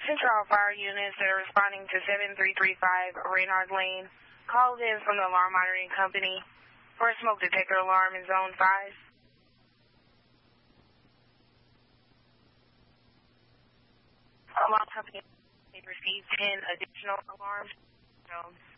Central Fire units that are responding to 7335 Reynard Lane called in from the alarm monitoring company for a smoke detector alarm in Zone 5. Alarm company received 10 additional alarms.